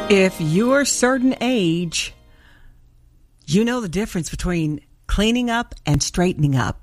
If you're a certain age, you know the difference between cleaning up and straightening up.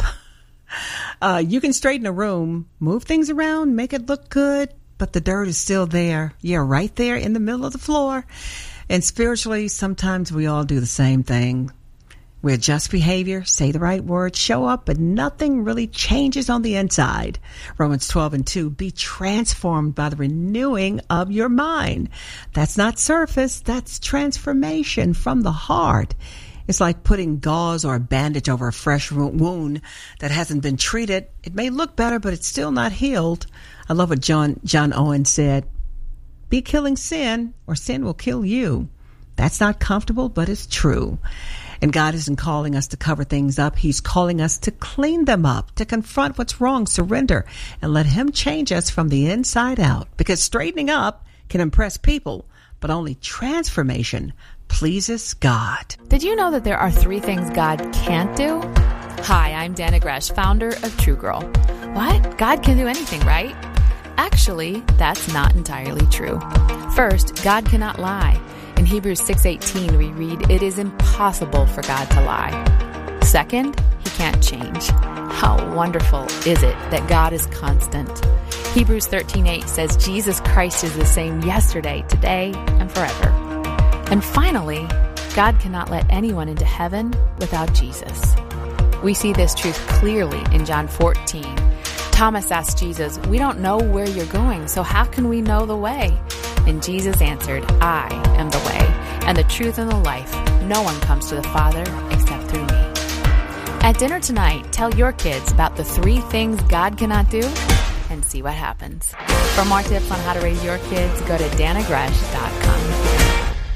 You can straighten a room, move things around, make it look good, but the dirt is still there. You're right there in the middle of the floor. And spiritually, sometimes we all do the same thing. We adjust behavior, say the right words, show up, but nothing really changes on the inside. Romans 12:2, be transformed by the renewing of your mind. That's not surface, that's transformation from the heart. It's like putting gauze or a bandage over a fresh wound that hasn't been treated. It may look better, but it's still not healed. I love what John Owen said. Be killing sin, or sin will kill you. That's not comfortable, but it's true. And God isn't calling us to cover things up. He's calling us to clean them up, to confront what's wrong, surrender, and let Him change us from the inside out. Because straightening up can impress people, but only transformation pleases God. Did you know that there are 3 things God can't do? Hi, I'm Dana Gresh, founder of True Girl. What? God can do anything, right? Actually, that's not entirely true. First, God cannot lie. In Hebrews 6:18, we read, it is impossible for God to lie. Second, He can't change. How wonderful is it that God is constant? Hebrews 13:8 says Jesus Christ is the same yesterday, today, and forever. And finally, God cannot let anyone into heaven without Jesus. We see this truth clearly in John 14. Thomas asked Jesus, we don't know where you're going, so how can we know the way? And Jesus answered, I am the way, and the truth, and the life. No one comes to the Father except through me. At dinner tonight, tell your kids about the 3 things God cannot do and see what happens. For more tips on how to raise your kids, go to danagresh.com.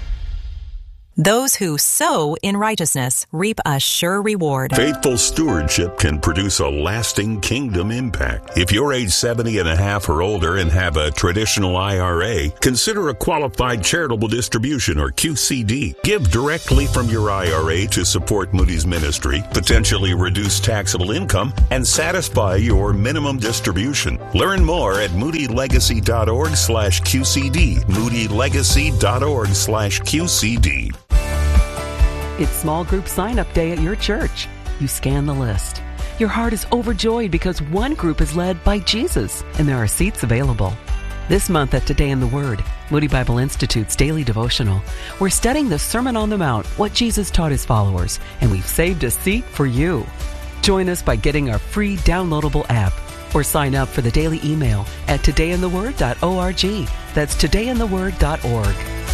Those who sow in righteousness reap a sure reward. Faithful stewardship can produce a lasting kingdom impact. If you're age 70 and a half or older and have a traditional IRA, consider a qualified charitable distribution, or QCD. Give directly from your IRA to support Moody's ministry, potentially reduce taxable income, and satisfy your minimum distribution. Learn more at moodylegacy.org/QCD. moodylegacy.org/QCD. It's small group sign-up day at your church. You scan the list. Your heart is overjoyed because one group is led by Jesus, and there are seats available. This month at Today in the Word, Moody Bible Institute's daily devotional, we're studying the Sermon on the Mount, what Jesus taught His followers, and we've saved a seat for you. Join us by getting our free downloadable app, or sign up for the daily email at todayintheword.org. That's todayintheword.org.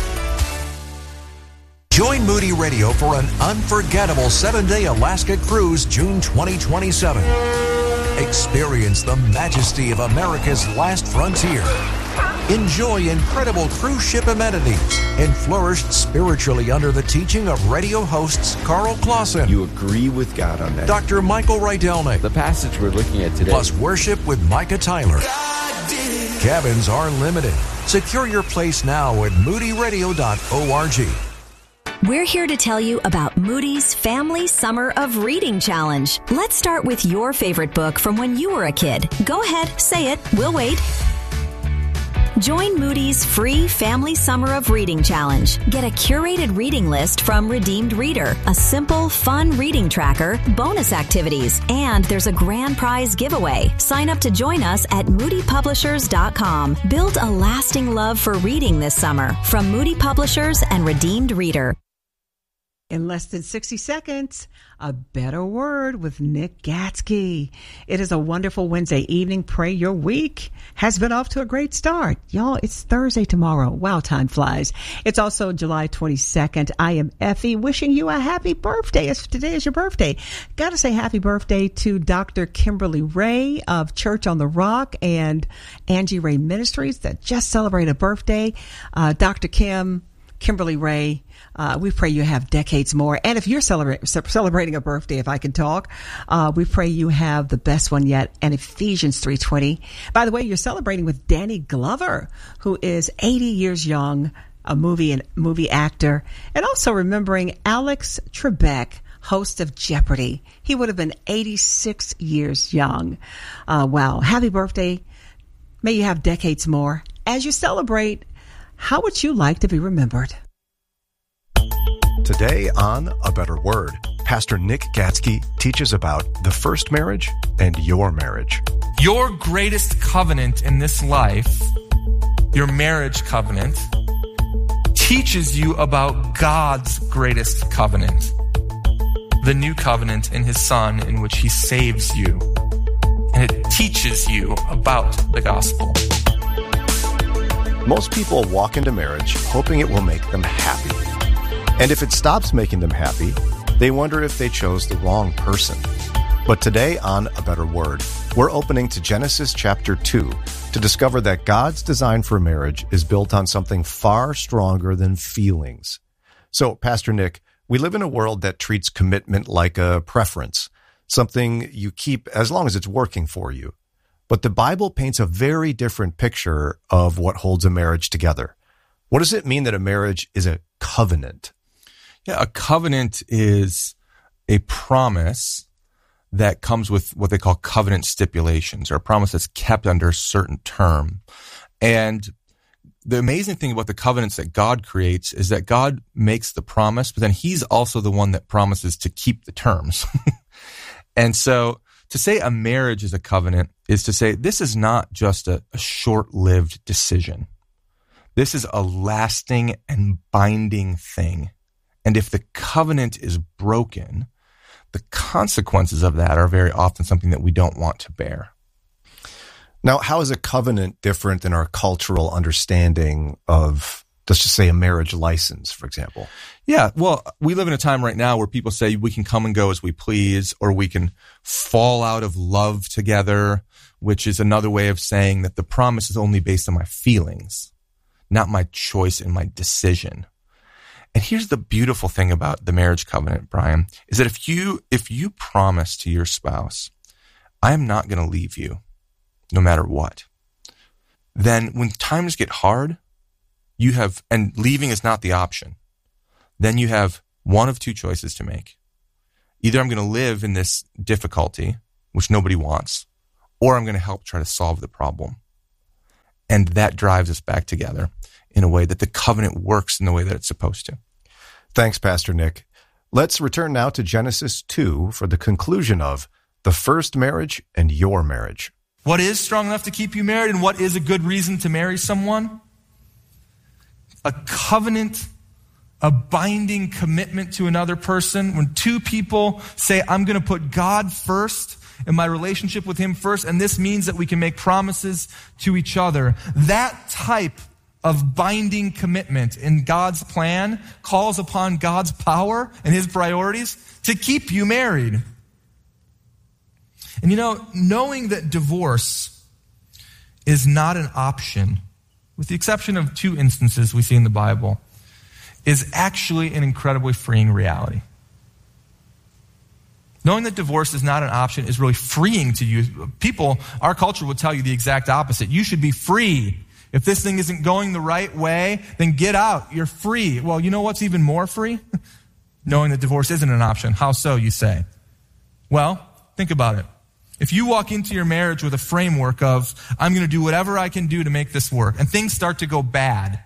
Join Moody Radio for an unforgettable 7-day Alaska cruise, June 2027. Experience the majesty of America's last frontier. Enjoy incredible cruise ship amenities and flourish spiritually under the teaching of radio hosts Carl Clausen. You agree with God on that. Dr. Michael Rydelnik. The passage we're looking at today. Plus worship with Micah Tyler. Cabins are limited. Secure your place now at moodyradio.org. We're here to tell you about Moody's Family Summer of Reading Challenge. Let's start with your favorite book from when you were a kid. Go ahead, say it. We'll wait. Join Moody's free Family Summer of Reading Challenge. Get a curated reading list from Redeemed Reader, a simple, fun reading tracker, bonus activities, and there's a grand prize giveaway. Sign up to join us at moodypublishers.com. Build a lasting love for reading this summer from Moody Publishers and Redeemed Reader. In less than 60 seconds, a better word with Nick Gatsky. It is a wonderful Wednesday evening. Pray your week has been off to a great start. Y'all, it's Thursday tomorrow. Wow, time flies. It's also July 22nd. I am Effie, wishing you a happy birthday. Today is your birthday. Got to say happy birthday to Dr. Kimberly Ray of Church on the Rock and Angie Ray Ministries that just celebrated a birthday. Dr. Kimberly Ray, we pray you have decades more. And if you're celebrating a birthday, if I can talk, we pray you have the best one yet. And Ephesians 3:20. By the way, you're celebrating with Danny Glover, who is 80 years young, a movie actor, and also remembering Alex Trebek, host of Jeopardy. He would have been 86 years young. Wow. Happy birthday. May you have decades more. As you celebrate, How would you like to be remembered? Today on A Better Word, Pastor Nick Gatsky teaches about the first marriage and your marriage. Your greatest covenant in this life, your marriage covenant, teaches you about God's greatest covenant, the new covenant in his Son in which he saves you. And it teaches you about the gospel. Most people walk into marriage hoping it will make them happy. And if it stops making them happy, they wonder if they chose the wrong person. But today on A Better Word, we're opening to Genesis chapter 2 to discover that God's design for marriage is built on something far stronger than feelings. So, Pastor Nick, we live in a world that treats commitment like a preference, something you keep as long as it's working for you. But the Bible paints a very different picture of what holds a marriage together. What does it mean that a marriage is a covenant? Yeah, a covenant is a promise that comes with what they call covenant stipulations, or a promise that's kept under a certain term. And the amazing thing about the covenants that God creates is that God makes the promise, but then he's also the one that promises to keep the terms. And so to say a marriage is a covenant is to say this is not just a short-lived decision. This is a lasting and binding thing. And if the covenant is broken, the consequences of that are very often something that we don't want to bear. Now, how is a covenant different than our cultural understanding of, let's just say, a marriage license, for example? Yeah, well, we live in a time right now where people say we can come and go as we please, or we can fall out of love together, which is another way of saying that the promise is only based on my feelings, not my choice and my decision. And here's the beautiful thing about the marriage covenant, Brian, is that if you promise to your spouse, I am not going to leave you no matter what, then when times get hard, and leaving is not the option, then you have one of two choices to make. Either I'm going to live in this difficulty, which nobody wants, or I'm going to help try to solve the problem. And that drives us back together in a way that the covenant works in the way that it's supposed to. Thanks, Pastor Nick. Let's return now to Genesis 2 for the conclusion of the first marriage and your marriage. What is strong enough to keep you married, and what is a good reason to marry someone? A covenant, a binding commitment to another person. When two people say, I'm going to put God first and my relationship with him first, and this means that we can make promises to each other. That type of binding commitment in God's plan calls upon God's power and his priorities to keep you married. And knowing that divorce is not an option, with the exception of two instances we see in the Bible, is actually an incredibly freeing reality. Knowing that divorce is not an option is really freeing to you. People, our culture would tell you the exact opposite. You should be free. If this thing isn't going the right way, then get out. You're free. Well, you know what's even more free? Knowing that divorce isn't an option. How so, you say? Well, think about it. If you walk into your marriage with a framework of, I'm going to do whatever I can do to make this work, and things start to go bad,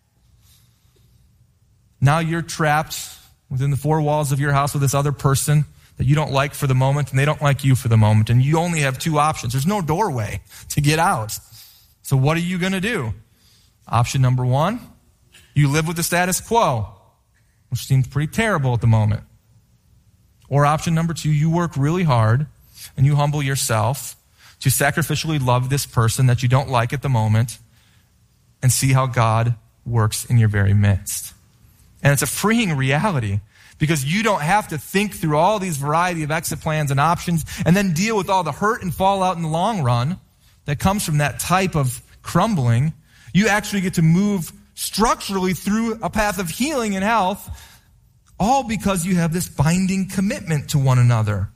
now you're trapped within the four walls of your house with this other person that you don't like for the moment, and they don't like you for the moment, and you only have two options. There's no doorway to get out. So what are you going to do? Option number one, you live with the status quo, which seems pretty terrible at the moment. Or option number two, you work really hard and you humble yourself to sacrificially love this person that you don't like at the moment and see how God works in your very midst. And it's a freeing reality because you don't have to think through all these variety of exit plans and options and then deal with all the hurt and fallout in the long run that comes from that type of crumbling. You actually get to move structurally through a path of healing and health, all because you have this binding commitment to one another.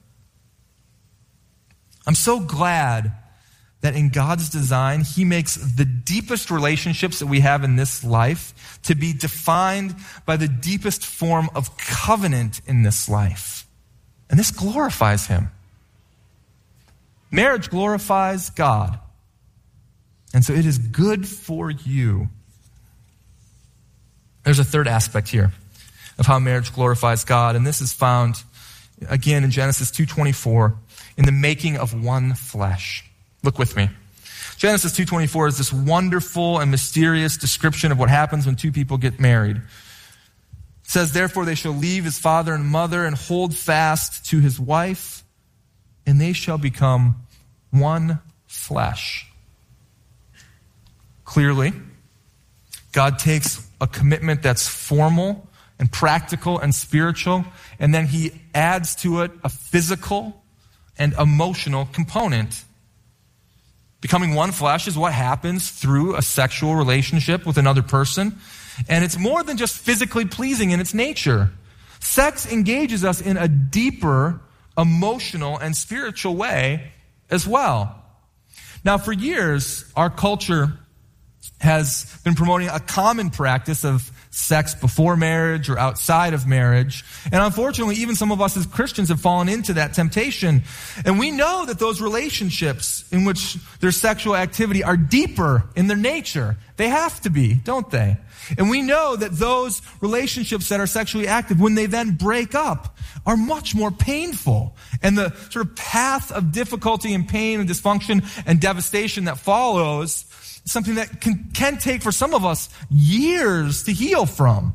I'm so glad that in God's design, he makes the deepest relationships that we have in this life to be defined by the deepest form of covenant in this life. And this glorifies him. Marriage glorifies God. And so it is good for you There's a third aspect here of how marriage glorifies God, and this is found again in Genesis 2:24, in the making of one flesh. Look with me. Genesis 2:24 is this wonderful and mysterious description of what happens when two people get married. It says, therefore they shall leave his father and mother and hold fast to his wife, and they shall become one flesh. Clearly, God takes a commitment that's formal and practical and spiritual, and then he adds to it a physical and emotional component. Becoming one flesh is what happens through a sexual relationship with another person, and it's more than just physically pleasing in its nature. Sex engages us in a deeper emotional and spiritual way as well. Now, for years, our culture has been promoting a common practice of sex before marriage or outside of marriage. And unfortunately, even some of us as Christians have fallen into that temptation. And we know that those relationships in which there's sexual activity are deeper in their nature. They have to be, don't they? And we know that those relationships that are sexually active, when they then break up, are much more painful. And the sort of path of difficulty and pain and dysfunction and devastation that follows is something that can take for some of us years to heal from.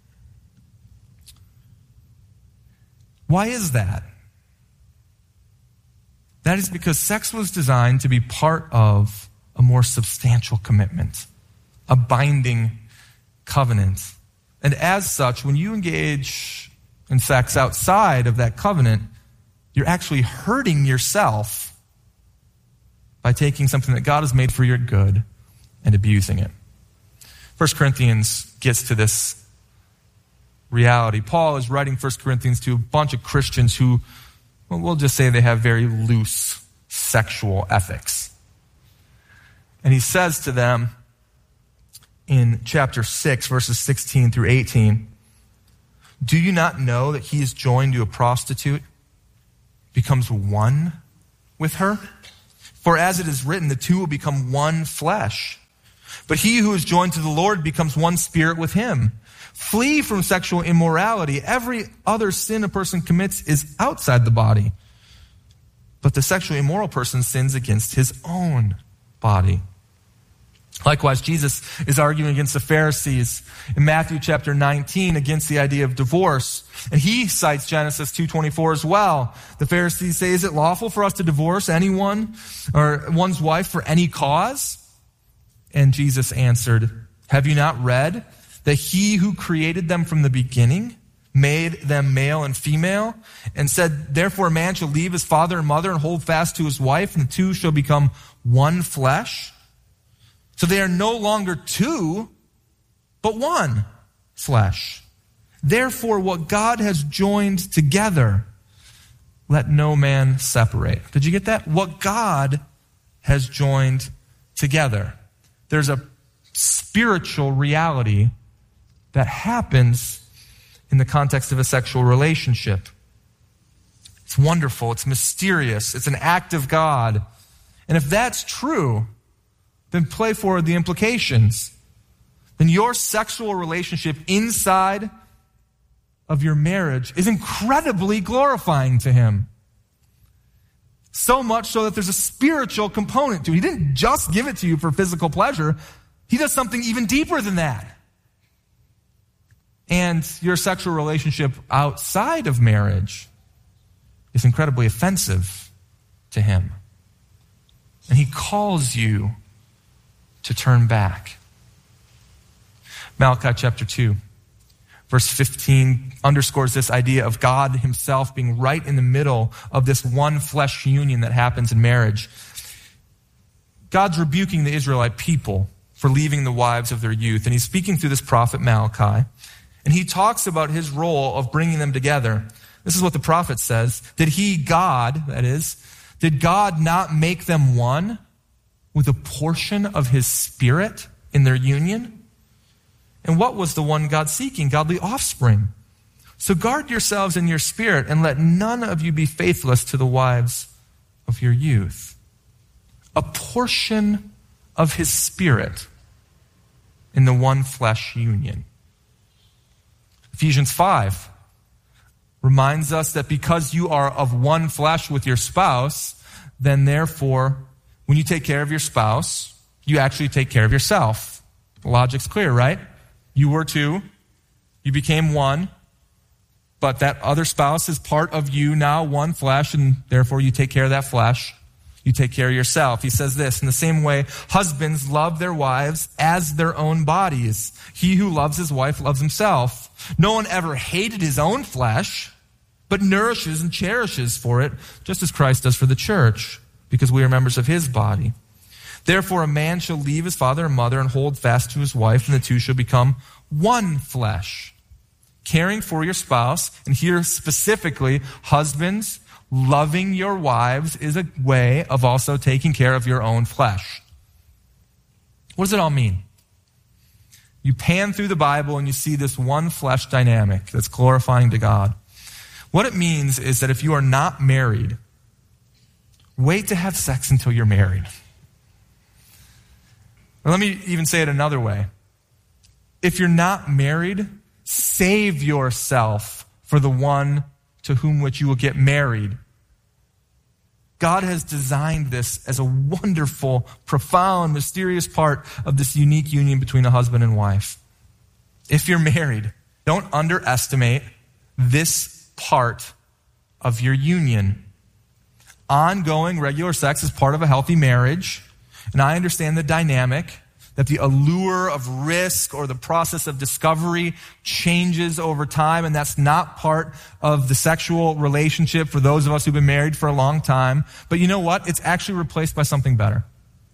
Why is that? That is because sex was designed to be part of a more substantial commitment, a binding covenant. And as such, when you engage in sex outside of that covenant, you're actually hurting yourself by taking something that God has made for your good and abusing it. 1 Corinthians gets to this reality. Paul is writing 1 Corinthians to a bunch of Christians who, well, we'll just say they have very loose sexual ethics. And he says to them in chapter 6, verses 16 through 18, do you not know that he is joined to a prostitute, becomes one with her? For as it is written, the two will become one flesh. But he who is joined to the Lord becomes one spirit with him. Flee from sexual immorality. Every other sin a person commits is outside the body. But the sexually immoral person sins against his own body. Likewise, Jesus is arguing against the Pharisees in Matthew chapter 19 against the idea of divorce. And he cites Genesis 2:24 as well. The Pharisees say, is it lawful for us to divorce anyone or one's wife for any cause? And Jesus answered, have you not read that he who created them from the beginning made them male and female, and said, therefore a man shall leave his father and mother and hold fast to his wife, and the two shall become one flesh? So they are no longer two, but one flesh. Therefore, what God has joined together, let no man separate. Did you get that? What God has joined together. There's a spiritual reality that happens in the context of a sexual relationship. It's wonderful. It's mysterious. It's an act of God. And if that's true, then play forward the implications. Then your sexual relationship inside of your marriage is incredibly glorifying to him. So much so that there's a spiritual component to it. He didn't just give it to you for physical pleasure. He does something even deeper than that. And your sexual relationship outside of marriage is incredibly offensive to him. And he calls you to turn back. Malachi chapter 2, verse 15 underscores this idea of God himself being right in the middle of this one flesh union that happens in marriage. God's rebuking the Israelite people for leaving the wives of their youth. And he's speaking through this prophet Malachi. And he talks about his role of bringing them together. This is what the prophet says. Did he, God, that is, did God not make them one with a portion of his spirit in their union? And what was the one God seeking? Godly offspring. So guard yourselves in your spirit, and let none of you be faithless to the wives of your youth. A portion of his spirit in the one flesh union. Ephesians 5 reminds us that because you are of one flesh with your spouse, then therefore, when you take care of your spouse, you actually take care of yourself. The logic's clear, right? You were two, you became one, but that other spouse is part of you now, one flesh, and therefore you take care of that flesh. You take care of yourself. He says this, in the same way, husbands love their wives as their own bodies. He who loves his wife loves himself. No one ever hated his own flesh, but nourishes and cherishes for it, just as Christ does for the church, because we are members of his body. Therefore, a man shall leave his father and mother and hold fast to his wife, and the two shall become one flesh. Caring for your spouse, and here specifically, husbands, loving your wives is a way of also taking care of your own flesh. What does it all mean? You pan through the Bible and you see this one flesh dynamic that's glorifying to God. What it means is that if you are not married, wait to have sex until you're married. Or let me even say it another way. If you're not married, save yourself for the one to whom which you will get married. God has designed this as a wonderful, profound, mysterious part of this unique union between a husband and wife. If you're married, don't underestimate this part of your union. Ongoing regular sex is part of a healthy marriage, and I understand the dynamic that the allure of risk or the process of discovery changes over time, and that's not part of the sexual relationship for those of us who've been married for a long time. But you know what? It's actually replaced by something better.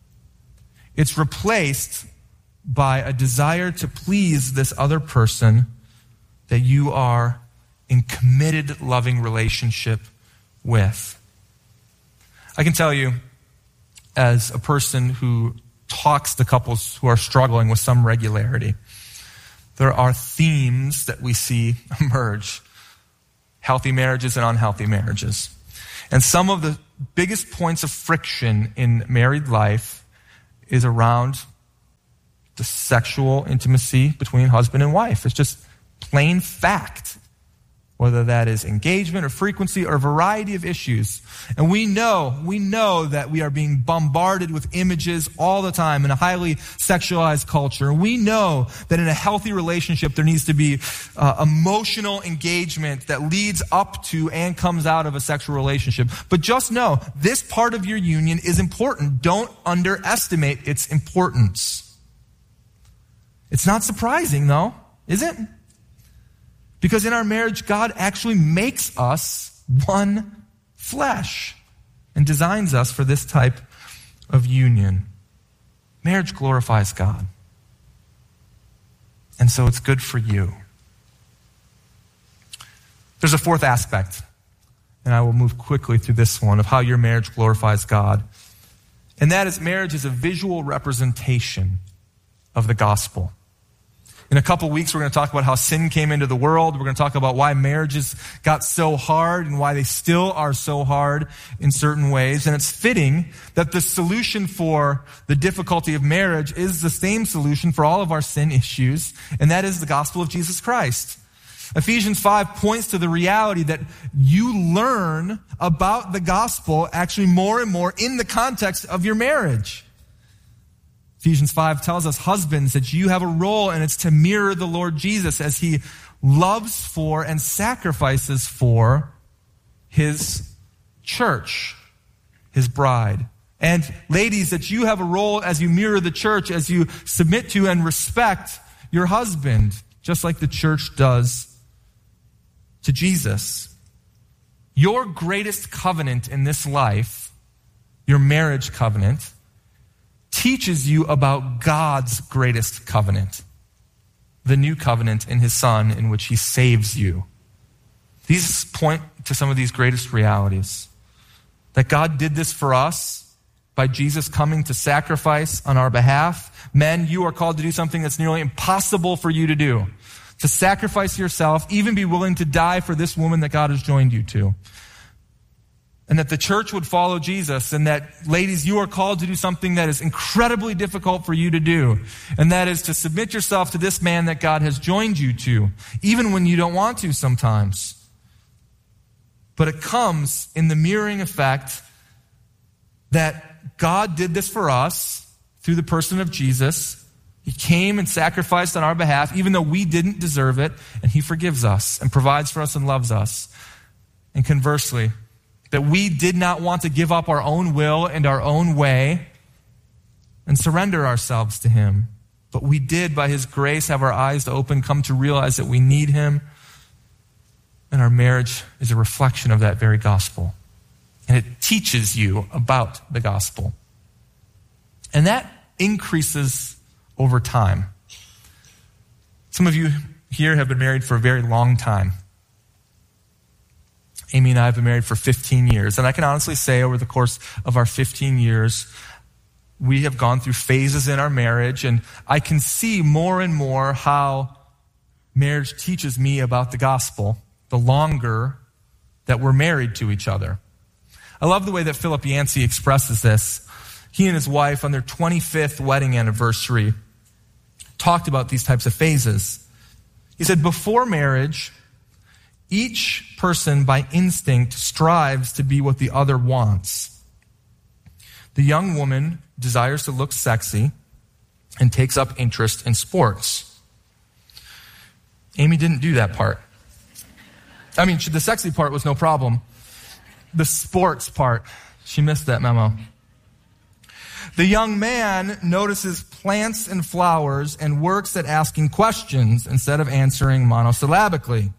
It's replaced by a desire to please this other person that you are in committed, loving relationship with. I can tell you, as a person who talks to couples who are struggling with some regularity, there are themes that we see emerge. Healthy marriages and unhealthy marriages. And some of the biggest points of friction in married life is around the sexual intimacy between husband and wife. It's just plain fact. Whether that is engagement or frequency or a variety of issues. And we know that we are being bombarded with images all the time in a highly sexualized culture. We know that in a healthy relationship there needs to be emotional engagement that leads up to and comes out of a sexual relationship. But just know, this part of your union is important. Don't underestimate its importance. It's not surprising though, is it? Because in our marriage, God actually makes us one flesh and designs us for this type of union. Marriage glorifies God. And so it's good for you. There's a fourth aspect, and I will move quickly through this one, of how your marriage glorifies God. And that is, marriage is a visual representation of the gospel. In a couple weeks, we're going to talk about how sin came into the world. We're going to talk about why marriages got so hard and why they still are so hard in certain ways. And it's fitting that the solution for the difficulty of marriage is the same solution for all of our sin issues, and that is the gospel of Jesus Christ. Ephesians 5 points to the reality that you learn about the gospel actually more and more in the context of your marriage. Ephesians 5 tells us, husbands, that you have a role, and it's to mirror the Lord Jesus as he loves for and sacrifices for his church, his bride. And ladies, that you have a role as you mirror the church, as you submit to and respect your husband, just like the church does to Jesus. Your greatest covenant in this life, your marriage covenant, teaches you about God's greatest covenant, the new covenant in his Son, in which he saves you. These point to some of these greatest realities. That God did this for us by Jesus coming to sacrifice on our behalf. Men, you are called to do something that's nearly impossible for you to do. To sacrifice yourself, even be willing to die for this woman that God has joined you to. and that the church would follow Jesus, and that, ladies, you are called to do something that is incredibly difficult for you to do, and that is to submit yourself to this man that God has joined you to, even when you don't want to sometimes. But it comes in the mirroring effect that God did this for us through the person of Jesus. He came and sacrificed on our behalf, even though we didn't deserve it, and he forgives us and provides for us and loves us. And conversely, that we did not want to give up our own will and our own way and surrender ourselves to him. But we did, by his grace, have our eyes open, come to realize that we need him. And our marriage is a reflection of that very gospel. And it teaches you about the gospel. And that increases over time. Some of you here have been married for a very long time. Amy and I have been married for 15 years. And I can honestly say over the course of our 15 years, we have gone through phases in our marriage, and I can see more and more how marriage teaches me about the gospel the longer that we're married to each other. I love the way that Philip Yancey expresses this. He and his wife, on their 25th wedding anniversary, talked about these types of phases. He said, before marriage, each person by instinct strives to be what the other wants. The young woman desires to look sexy and takes up interest in sports. Amy didn't do that part. I mean, the sexy part was no problem. The sports part, she missed that memo. The young man notices plants and flowers and works at asking questions instead of answering monosyllabically.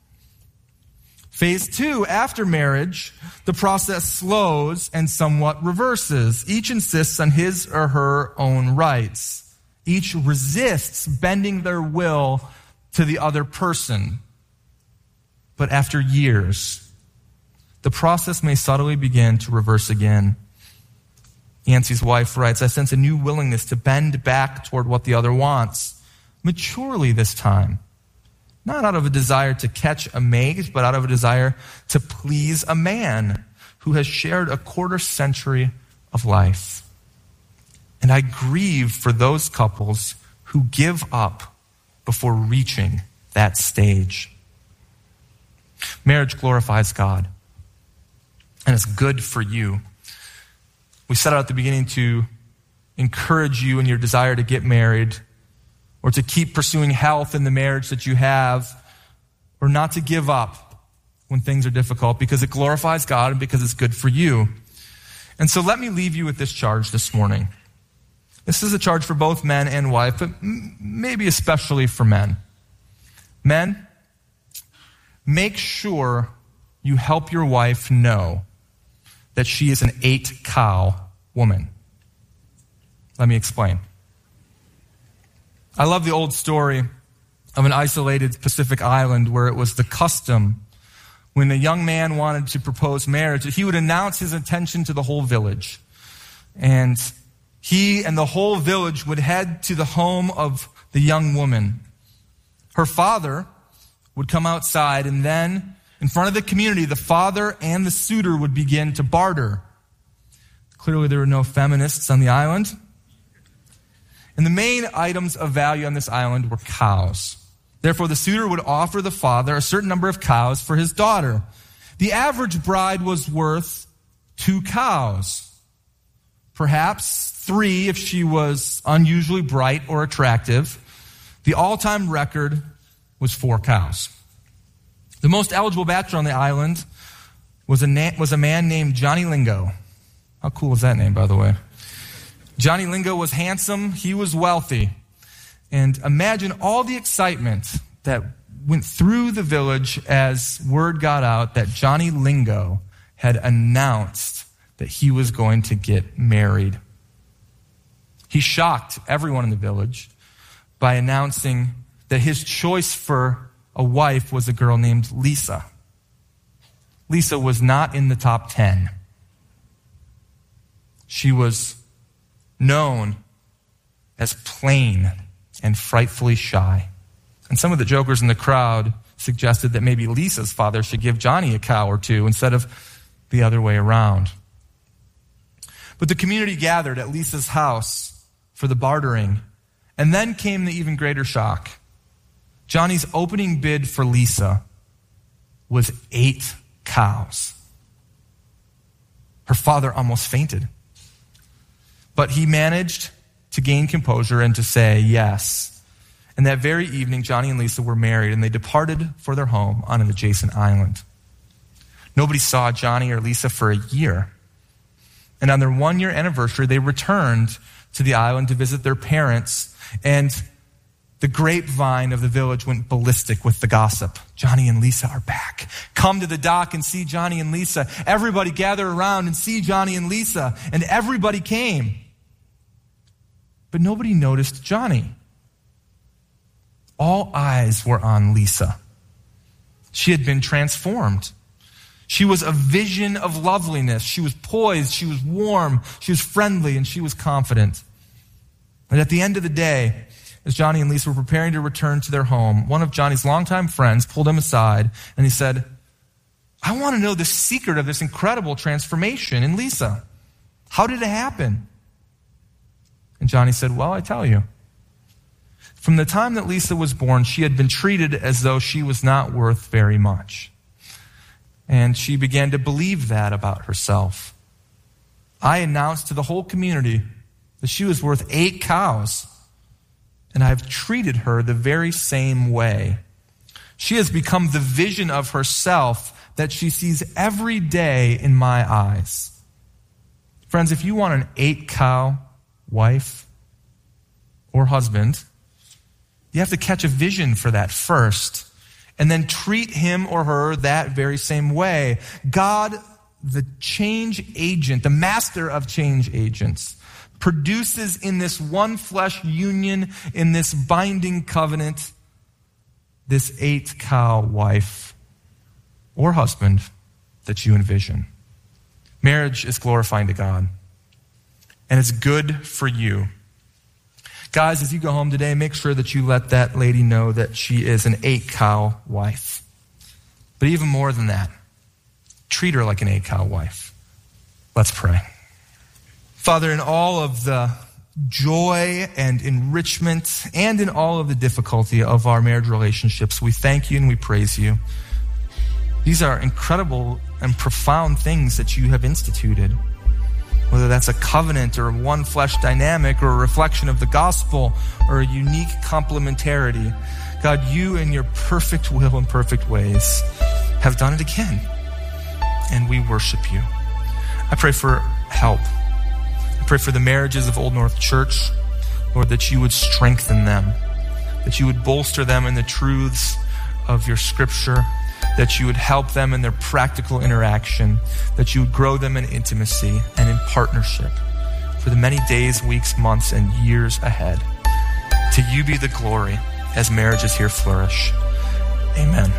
Phase 2, after marriage, the process slows and somewhat reverses. Each insists on his or her own rights. Each resists bending their will to the other person. But after years, the process may subtly begin to reverse again. Yancey's wife writes, I sense a new willingness to bend back toward what the other wants, maturely this time. Not out of a desire to catch a mate, but out of a desire to please a man who has shared a quarter century of life. And I grieve for those couples who give up before reaching that stage. Marriage glorifies God, and it's good for you. We set out at the beginning to encourage you in your desire to get married, or to keep pursuing health in the marriage that you have, or not to give up when things are difficult, because it glorifies God and because it's good for you. And so let me leave you with this charge this morning. This is a charge for both men and wife, but maybe especially for men. Men, make sure you help your wife know that she is an 8-cow woman. Let me explain. I love the old story of an isolated Pacific island where it was the custom when a young man wanted to propose marriage that he would announce his intention to the whole village. And he and the whole village would head to the home of the young woman. Her father would come outside, and then in front of the community, the father and the suitor would begin to barter. Clearly, there were no feminists on the island. And the main items of value on this island were cows. Therefore, the suitor would offer the father a certain number of cows for his daughter. The average bride was worth 2 cows. Perhaps 3 if she was unusually bright or attractive. The all-time record was 4 cows. The most eligible bachelor on the island was a man named Johnny Lingo. How cool is that name, by the way? Johnny Lingo was handsome, he was wealthy. And imagine all the excitement that went through the village as word got out that Johnny Lingo had announced that he was going to get married. He shocked everyone in the village by announcing that his choice for a wife was a girl named Lisa. Lisa was not in the top 10. She was known as plain and frightfully shy. And some of the jokers in the crowd suggested that maybe Lisa's father should give Johnny a cow or 2 instead of the other way around. But the community gathered at Lisa's house for the bartering, and then came the even greater shock. Johnny's opening bid for Lisa was 8 cows. Her father almost fainted. But he managed to gain composure and to say yes. And that very evening, Johnny and Lisa were married, and they departed for their home on an adjacent island. Nobody saw Johnny or Lisa for a year. And on their 1-year anniversary, they returned to the island to visit their parents, and the grapevine of the village went ballistic with the gossip. Johnny and Lisa are back. Come to the dock and see Johnny and Lisa. Everybody gather around and see Johnny and Lisa. And everybody came. But nobody noticed Johnny. All eyes were on Lisa. She had been transformed. She was a vision of loveliness. She was poised, she was warm, she was friendly, and she was confident. And at the end of the day, as Johnny and Lisa were preparing to return to their home, one of Johnny's longtime friends pulled him aside and he said, I want to know the secret of this incredible transformation in Lisa. How did it happen? And Johnny said, well, I tell you. From the time that Lisa was born, she had been treated as though she was not worth very much. And she began to believe that about herself. I announced to the whole community that she was worth 8 cows. And I've treated her the very same way. She has become the vision of herself that she sees every day in my eyes. Friends, if you want an 8-cow wife or husband, you have to catch a vision for that first, and then treat him or her that very same way. God, the change agent, the master of change agents, produces in this one flesh union, in this binding covenant, this 8-cow wife or husband that you envision. Marriage is glorifying to God, and it's good for you. Guys, as you go home today, make sure that you let that lady know that she is an 8-cow wife. But even more than that, treat her like an 8-cow wife. Let's pray. Father, in all of the joy and enrichment and in all of the difficulty of our marriage relationships, we thank you and we praise you. These are incredible and profound things that you have instituted. Whether that's a covenant or a one flesh dynamic or a reflection of the gospel or a unique complementarity, God, you in your perfect will and perfect ways have done it again. And we worship you. I pray for help. I pray for the marriages of Old North Church, Lord, that you would strengthen them, that you would bolster them in the truths of your scripture, that you would help them in their practical interaction, that you would grow them in intimacy and in partnership for the many days, weeks, months, and years ahead. To you be the glory as marriages here flourish. Amen.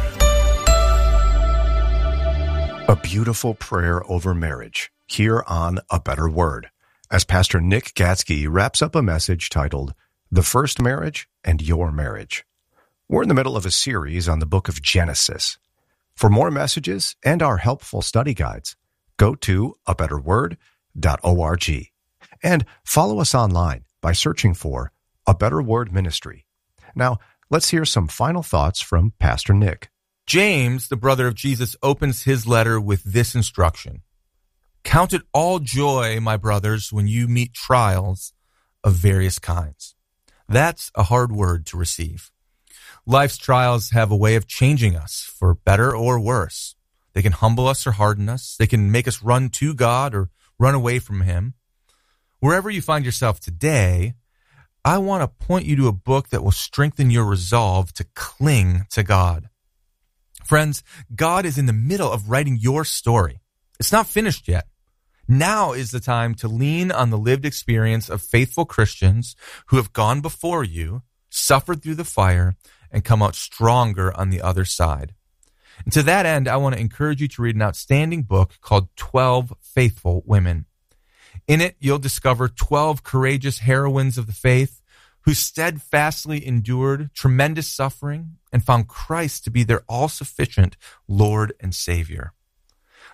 A beautiful prayer over marriage here on A Better Word, as Pastor Nick Gatsky wraps up a message titled, The First Marriage and Your Marriage. We're in the middle of a series on the book of Genesis. For more messages and our helpful study guides, go to abetterword.org and follow us online by searching for A Better Word Ministry. Now, let's hear some final thoughts from Pastor Nick. James, the brother of Jesus, opens his letter with this instruction. Count it all joy, my brothers, when you meet trials of various kinds. That's a hard word to receive. Life's trials have a way of changing us for better or worse. They can humble us or harden us. They can make us run to God or run away from him. Wherever you find yourself today, I want to point you to a book that will strengthen your resolve to cling to God. Friends, God is in the middle of writing your story. It's not finished yet. Now is the time to lean on the lived experience of faithful Christians who have gone before you, suffered through the fire, and come out stronger on the other side. And to that end, I want to encourage you to read an outstanding book called 12 Faithful Women. In it, you'll discover 12 courageous heroines of the faith who steadfastly endured tremendous suffering and found Christ to be their all-sufficient Lord and Savior.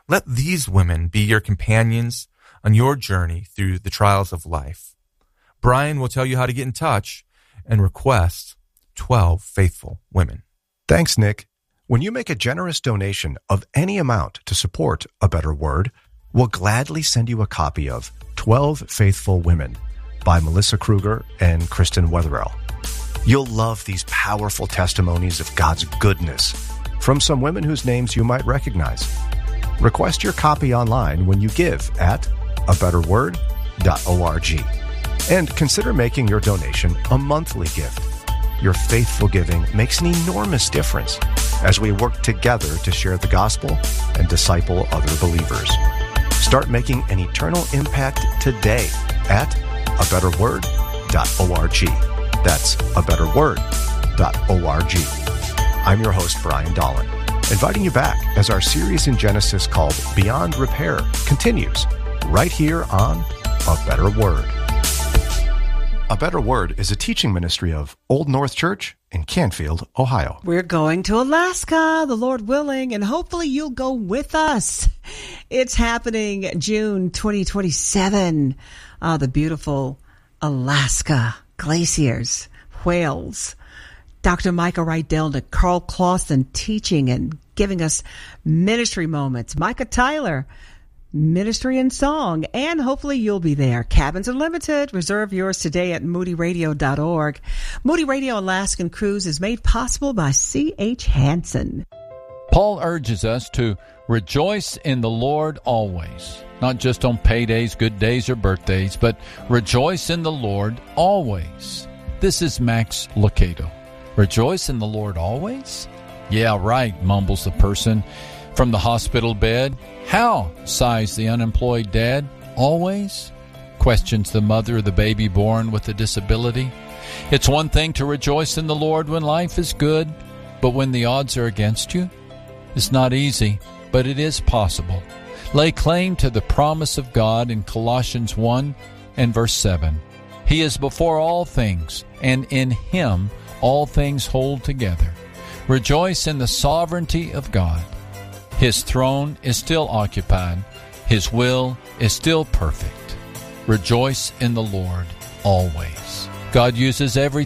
Let these women be your companions on your journey through the trials of life. Brian will tell you how to get in touch and request 12 faithful women. Thanks, Nick. When you make a generous donation of any amount to support A Better Word, we'll gladly send you a copy of 12 Faithful Women by Melissa Kruger and Kristen Wetherell. You'll love these powerful testimonies of God's goodness from some women whose names you might recognize. Request your copy online when you give at abetterword.org. And consider making your donation a monthly gift. Your faithful giving makes an enormous difference as we work together to share the gospel and disciple other believers. Start making an eternal impact today at abetterword.org. That's abetterword.org. I'm your host, Brian Dolan, inviting you back as our series in Genesis called Beyond Repair continues right here on A Better Word. A Better Word is a teaching ministry of Old North Church in Canfield, Ohio. We're going to Alaska, the Lord willing, and hopefully you'll go with us. It's happening June 2027. The beautiful Alaska glaciers, whales. Dr. Micah Rydell and Carl Clausen teaching and giving us ministry moments. Micah Tyler, ministry and song, and hopefully you'll be there. Cabins are limited. Reserve yours today at moodyradio.org. Moody Radio Alaskan Cruise is made possible by C.H. Hansen. Paul urges us to rejoice in the Lord always, not just on paydays, good days, or birthdays, but rejoice in the Lord always. This is Max Lucado. Rejoice in the Lord always? Yeah, right, mumbles the person from the hospital bed. How, sighs the unemployed dad. Always? Questions the mother of the baby born with a disability. It's one thing to rejoice in the Lord when life is good, but when the odds are against you? It's not easy, but it is possible. Lay claim to the promise of God in Colossians 1 and verse 7. He is before all things, and in Him all things hold together. Rejoice in the sovereignty of God. His throne is still occupied. His will is still perfect. Rejoice in the Lord always. God uses everything